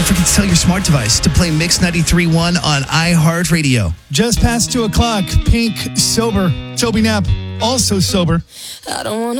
Don't forget to tell your smart device to play Mix 93.1 on iHeartRadio. Just past 2 o'clock, Pink, sober. Toby Knapp, also sober. I don't want